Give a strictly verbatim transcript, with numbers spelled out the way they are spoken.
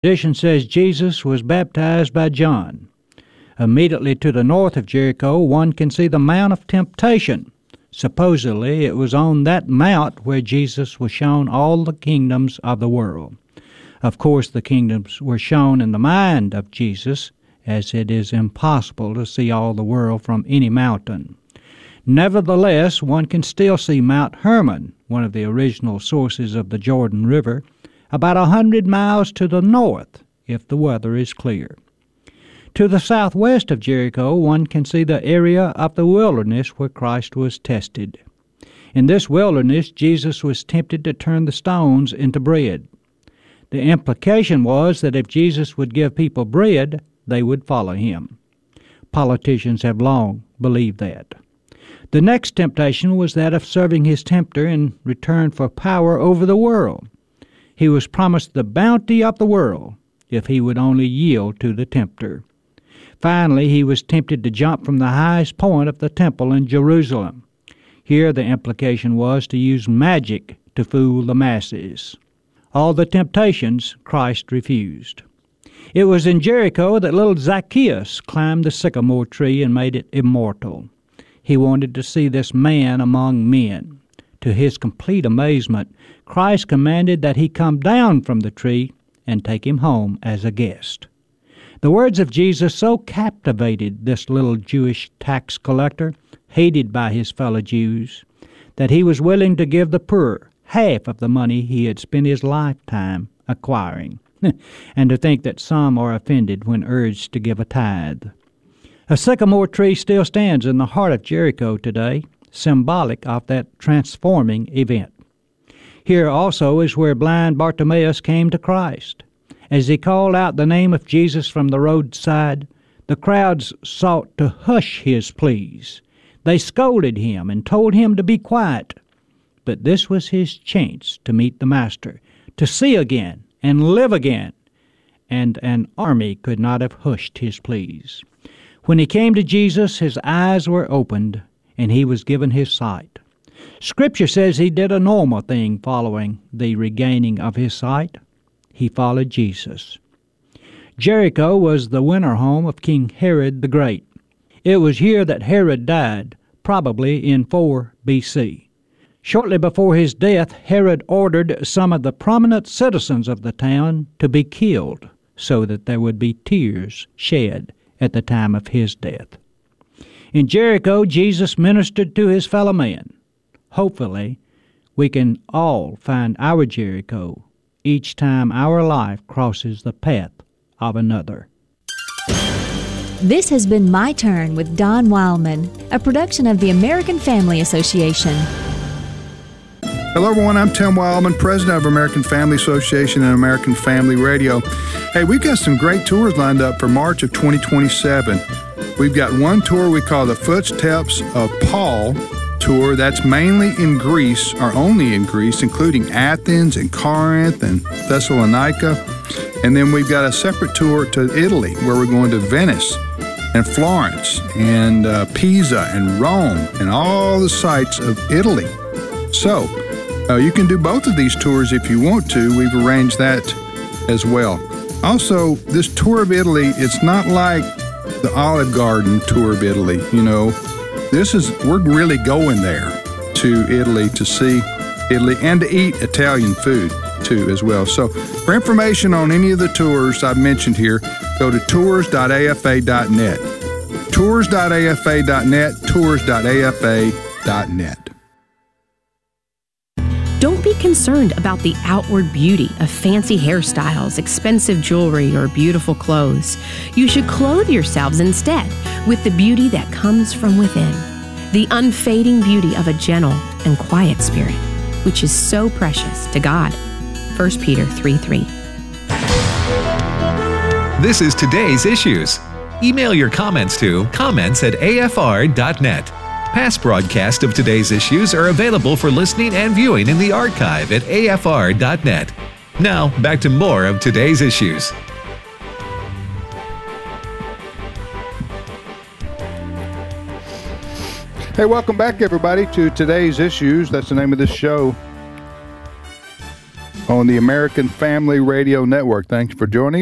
Tradition says Jesus was baptized by John. Immediately to the north of Jericho, one can see the Mount of Temptation. Supposedly, it was on that mount where Jesus was shown all the kingdoms of the world. Of course, the kingdoms were shown in the mind of Jesus, as it is impossible to see all the world from any mountain. Nevertheless, one can still see Mount Hermon, one of the original sources of the Jordan River, about a hundred miles to the north, if the weather is clear. To the southwest of Jericho, one can see the area of the wilderness where Christ was tested. In this wilderness, Jesus was tempted to turn the stones into bread. The implication was that if Jesus would give people bread, they would follow him. Politicians have long believed that. The next temptation was that of serving his tempter in return for power over the world. He was promised the bounty of the world if he would only yield to the tempter. Finally, he was tempted to jump from the highest point of the temple in Jerusalem. Here the implication was to use magic to fool the masses. All the temptations Christ refused. It was in Jericho that little Zacchaeus climbed the sycamore tree and made it immortal. He wanted to see this man among men. To his complete amazement, Christ commanded that he come down from the tree and take him home as a guest. The words of Jesus so captivated this little Jewish tax collector, hated by his fellow Jews, that he was willing to give the poor half of the money he had spent his lifetime acquiring, and to think that some are offended when urged to give a tithe. A sycamore tree still stands in the heart of Jericho today, symbolic of that transforming event. Here also is where blind Bartimaeus came to Christ. As he called out the name of Jesus from the roadside, the crowds sought to hush his pleas. They scolded him and told him to be quiet. But this was his chance to meet the Master, to see again and live again, and an army could not have hushed his pleas. When he came to Jesus, his eyes were opened, and he was given his sight. Scripture says he did a normal thing following the regaining of his sight. He followed Jesus. Jericho was the winter home of King Herod the Great. It was here that Herod died, probably in four B C. Shortly before his death, Herod ordered some of the prominent citizens of the town to be killed so that there would be tears shed at the time of his death. In Jericho, Jesus ministered to his fellow man. Hopefully, we can all find our Jericho each time our life crosses the path of another. This has been My Turn with Don Wildman, a production of the American Family Association. Hello, everyone. I'm Tim Wildman, president of American Family Association and American Family Radio. Hey, we've got some great tours lined up for March of twenty twenty-seven. We've got one tour we call the Footsteps of Paul tour. That's mainly in Greece, or only in Greece, including Athens and Corinth and Thessalonica. And then we've got a separate tour to Italy, where we're going to Venice and Florence and uh, Pisa and Rome and all the sites of Italy. So uh, you can do both of these tours if you want to. We've arranged that as well. Also, this tour of Italy, it's not like the Olive Garden tour of Italy, you know. This is, we're really going there to Italy to see Italy and to eat Italian food too as well. So for information on any of the tours I've mentioned here, go to tours dot a f a dot net. tours dot a f a dot net, tours dot a f a dot net. Don't be concerned about the outward beauty of fancy hairstyles, expensive jewelry, or beautiful clothes. You should clothe yourselves instead with the beauty that comes from within, the unfading beauty of a gentle and quiet spirit, which is so precious to God. First Peter three three. This is Today's Issues. Email your comments to comments at a f r dot net. Past broadcasts of Today's Issues are available for listening and viewing in the archive at a f r dot net. Now, back to more of Today's Issues. Hey, welcome back, everybody, to Today's Issues. That's the name of this show. on the American Family Radio Network. Thanks for joining